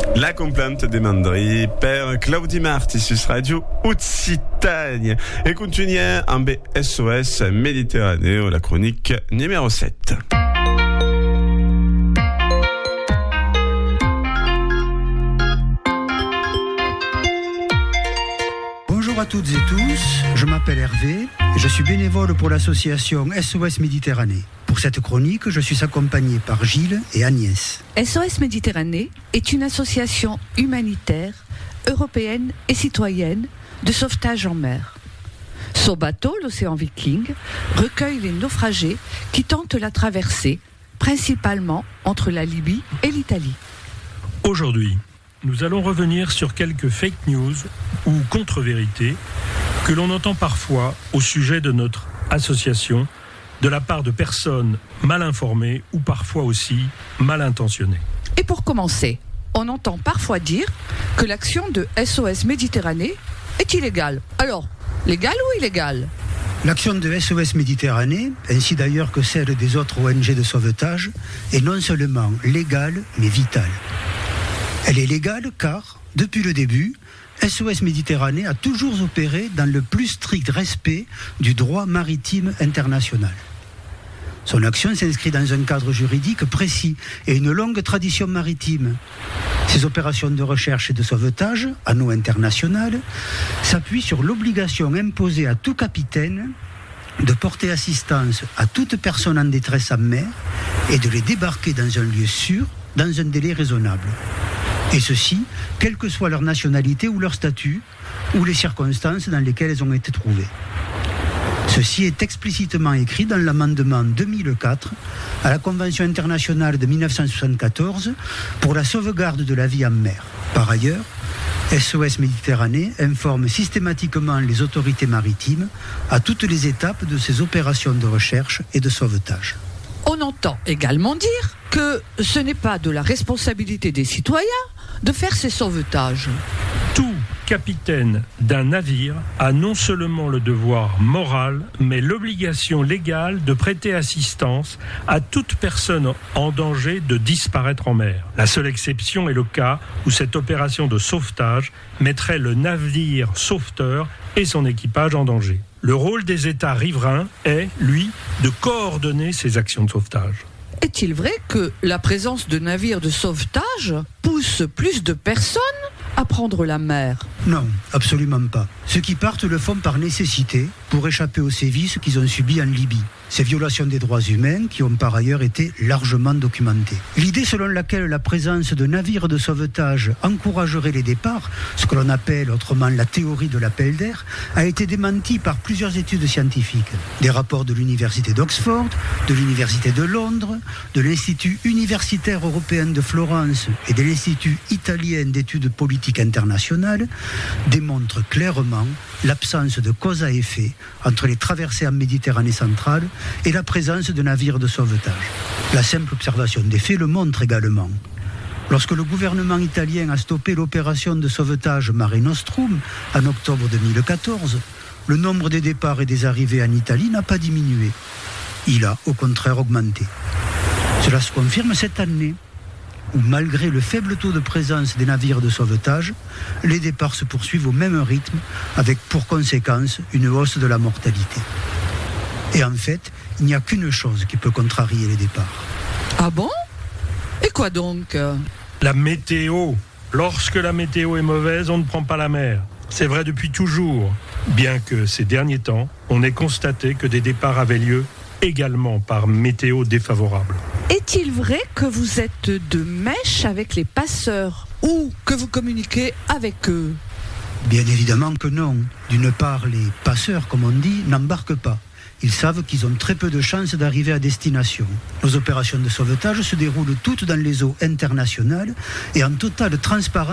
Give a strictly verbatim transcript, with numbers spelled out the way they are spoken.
La complainte des mandri per Claudi Marti sus Radio Occitanie. Et continuez en B S O S Méditerranée, la chronique numéro sept. Bonjour à toutes et tous, je m'appelle Hervé et je suis bénévole pour l'association S O S Méditerranée. Pour cette chronique, je suis accompagné par Gilles et Agnès. S O S Méditerranée est une association humanitaire, européenne et citoyenne de sauvetage en mer. Son bateau, l'Océan Viking, recueille les naufragés qui tentent la traversée, principalement entre la Libye et l'Italie. Aujourd'hui, nous allons revenir sur quelques fake news ou contre-vérités que l'on entend parfois au sujet de notre association de la part de personnes mal informées ou parfois aussi mal intentionnées. Et pour commencer, on entend parfois dire que l'action de S O S Méditerranée est illégale. Alors, légale ou illégale ? L'action de S O S Méditerranée, ainsi d'ailleurs que celle des autres O N G de sauvetage, est non seulement légale, mais vitale. Elle est légale car, depuis le début, S O S Méditerranée a toujours opéré dans le plus strict respect du droit maritime international. Son action s'inscrit dans un cadre juridique précis et une longue tradition maritime. Ses opérations de recherche et de sauvetage, en eau internationale, s'appuient sur l'obligation imposée à tout capitaine de porter assistance à toute personne en détresse en mer et de les débarquer dans un lieu sûr, dans un délai raisonnable. Et ceci, quelle que soit leur nationalité ou leur statut, ou les circonstances dans lesquelles elles ont été trouvées. Ceci est explicitement écrit dans l'amendement deux mille quatre à la Convention internationale de dix-neuf cent soixante-quatorze pour la sauvegarde de la vie en mer. Par ailleurs, S O S Méditerranée informe systématiquement les autorités maritimes à toutes les étapes de ces opérations de recherche et de sauvetage. On entend également dire que ce n'est pas de la responsabilité des citoyens de faire ces sauvetages. Tout capitaine d'un navire a non seulement le devoir moral, mais l'obligation légale de prêter assistance à toute personne en danger de disparaître en mer. La seule exception est le cas où cette opération de sauvetage mettrait le navire sauveteur et son équipage en danger. Le rôle des États riverains est, lui, de coordonner ces actions de sauvetage. Est-il vrai que la présence de navires de sauvetage pousse plus de personnes à prendre la mer ? Non, absolument pas. Ceux qui partent le font par nécessité pour échapper aux sévices qu'ils ont subis en Libye. Ces violations des droits humains qui ont par ailleurs été largement documentées. L'idée selon laquelle la présence de navires de sauvetage encouragerait les départs, ce que l'on appelle autrement la théorie de l'appel d'air, a été démentie par plusieurs études scientifiques. Des rapports de l'université d'Oxford, de l'université de Londres, de l'Institut universitaire européen de Florence et de l'Institut italien d'études politiques internationales démontrent clairement l'absence de cause à effet entre les traversées en Méditerranée centrale et la présence de navires de sauvetage. La simple observation des faits le montre également. Lorsque le gouvernement italien a stoppé l'opération de sauvetage Mare Nostrum en octobre deux mille quatorze, le nombre des départs et des arrivées en Italie n'a pas diminué. Il a au contraire augmenté. Cela se confirme cette année, où malgré le faible taux de présence des navires de sauvetage, les départs se poursuivent au même rythme, avec pour conséquence une hausse de la mortalité. Et en fait, il n'y a qu'une chose qui peut contrarier les départs. Ah bon ? Et quoi donc ? La météo. Lorsque la météo est mauvaise, on ne prend pas la mer. C'est vrai depuis toujours, bien que ces derniers temps, on ait constaté que des départs avaient lieu également par météo défavorable. Est-il vrai que vous êtes de mèche avec les passeurs ou que vous communiquez avec eux ? Bien évidemment que non. D'une part, les passeurs, comme on dit, n'embarquent pas. Ils savent qu'ils ont très peu de chances d'arriver à destination. Nos opérations de sauvetage se déroulent toutes dans les eaux internationales et en totale transparence